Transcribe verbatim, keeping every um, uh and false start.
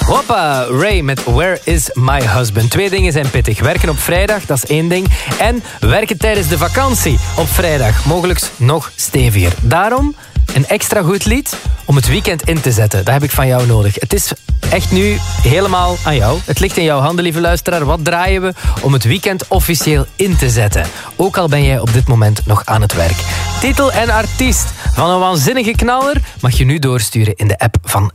Hoppa, Ray met Where is my husband? Twee dingen zijn pittig. Werken op vrijdag, dat is één ding. En werken tijdens de vakantie op vrijdag. Mogelijk nog steviger. Daarom een extra goed lied om het weekend in te zetten. Dat heb ik van jou nodig. Het is echt nu helemaal aan jou. Het ligt in jouw handen, lieve luisteraar. Wat draaien we om het weekend officieel in te zetten? Ook al ben jij op dit moment nog aan het werk. Titel en artiest van een waanzinnige knaller mag je nu doorsturen in de app van